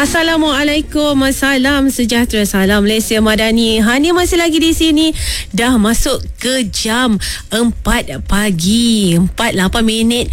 Assalamualaikum, salam sejahtera, salam Malaysia Madani. Hani masih lagi di sini. Dah masuk ke jam 4 pagi, 4:08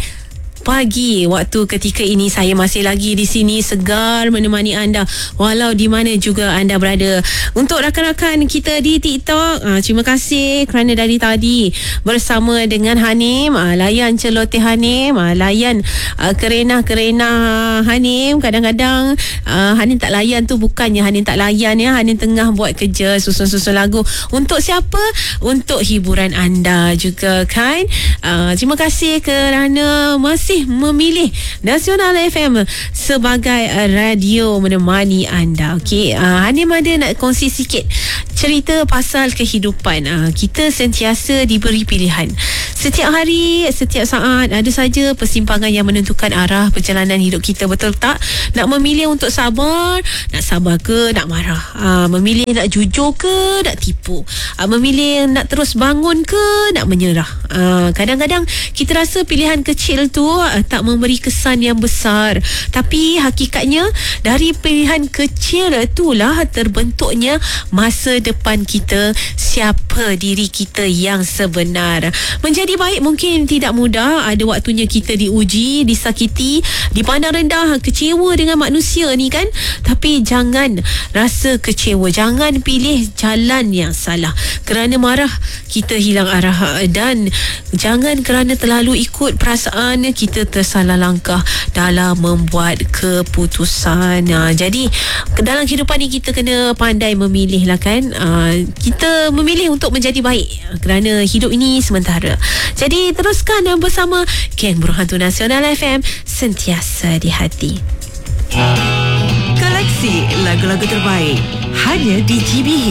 pagi waktu ketika ini. Saya masih lagi di sini segar menemani anda walau di mana juga anda berada. Untuk rakan-rakan kita di TikTok, terima kasih kerana dari tadi bersama dengan Hanim. Layan celoteh Hanim, layan kerenah-kerenah Hanim. Kadang-kadang Hanim tak layan tu bukannya Hanim tak layan ya. Hanim tengah buat kerja susun-susun lagu. Untuk siapa? Untuk hiburan anda juga kan. Terima kasih kerana masih memilih Nasional FM sebagai radio menemani anda. Okey, Hanim ada nak kongsi sikit cerita pasal kehidupan. Kita sentiasa diberi pilihan. Setiap hari, setiap saat ada saja persimpangan yang menentukan arah perjalanan hidup kita, betul tak? Nak memilih untuk sabar, nak sabar ke nak marah? Memilih nak jujur ke nak tipu? Memilih nak terus bangun ke nak menyerah? Kadang-kadang kita rasa pilihan kecil tu tak memberi kesan yang besar, tapi hakikatnya dari pilihan kecil itulah terbentuknya masa depan kita, siapa diri kita yang sebenar. Menjadi baik mungkin tidak mudah. Ada waktunya kita diuji, disakiti, dipandang rendah, kecewa dengan manusia ni kan. Tapi jangan rasa kecewa, jangan pilih jalan yang salah. Kerana marah kita hilang arah, dan jangan kerana terlalu ikut perasaan kita tersalah langkah dalam membuat keputusan. Jadi dalam kehidupan ni kita kena pandai memilih lah kan. Kita memilih untuk menjadi baik kerana hidup ini sementara. Jadi teruskan bersama Geng Burung Hantu Nasional FM, sentiasa di hati. Koleksi lagu-lagu terbaik hanya di GBH.